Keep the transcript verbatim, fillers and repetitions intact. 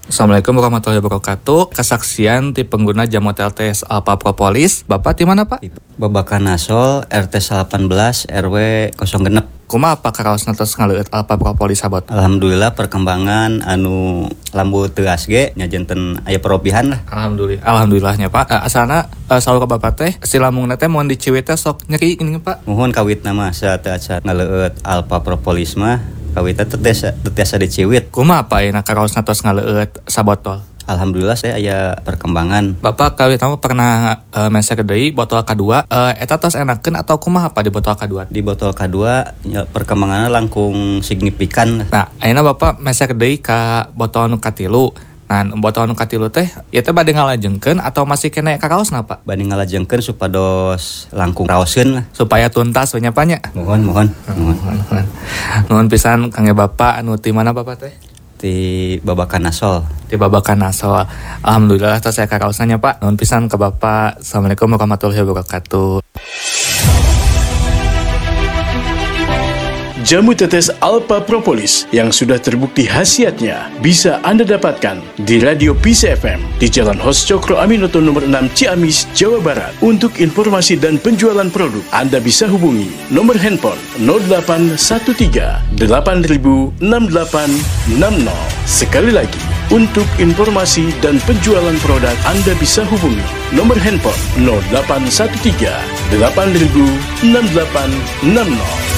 Assalamualaikum warahmatullahi wabarakatuh. Kesaksian ti pengguna jamu T L T S Alpha Propolis. Bapak di mana, Pak? Babakan Nasol R T delapan belas R W nol genep. Kumaha apa karaosna tos ngaleueut Alpha Propolis sabot? Alhamdulillah perkembangan anu lambu teu asge nya janten aya perobihan lah. Alhamdulillah. Alhamdulillahnya, Pak. Uh, asalna uh, saur ka Bapak teh si lambungna teh mun diciwit teh sok nyeri gini, Pak. Mohon kawit nama saat saat ngaleueut Alpha Propolis mah kawitna teh tiasa diciwit. Kumaha apa ayeuna karaosna tos ngaleueut sabotol? Alhamdulillah saya aya perkembangan. Bapak kawit nama pernah uh, mesek deui botol kadua, uh, eta tos enakeun atau kumaha apa di botol kadua? Di botol kadua ya, perkembangannya langkung signifikan. Nah, ayeuna Bapak mesek deui ka botol nu katilu. Nah, botol nu katilu teh ieu teh bade ngalajengkeun atau masih kena karaosna, Pak? Bade ngalajengkeun supados langkung raoskeun lah. Supaya tuntas we nya, Pak nya. Mohon mohon. Mohon. Nuhun pisan kangge Bapak anu ti mana Bapak teh? Di Babakan Nasol. Di Babakan Nasol. Alhamdulillah tos saya karaosna, Pak. Nuhun pisan ke Bapak. Assalamualaikum warahmatullahi wabarakatuh. Jamu tetes Alpha Propolis yang sudah terbukti khasiatnya bisa Anda dapatkan di Radio Peace F M di Jalan Hos Cokro Aminoto nomor enam Ciamis, Jawa Barat. Untuk informasi dan penjualan produk, Anda bisa hubungi nomor handphone nol delapan satu tiga delapan nol enam delapan enam nol. Sekali lagi, untuk informasi dan penjualan produk, Anda bisa hubungi nomor handphone nol delapan satu tiga delapan nol enam delapan enam nol.